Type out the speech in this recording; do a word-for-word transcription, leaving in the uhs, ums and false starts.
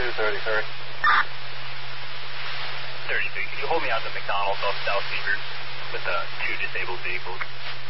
two thirty-three. thirty-three, can you hold me out to McDonald's off South Beaver with uh, two disabled vehicles?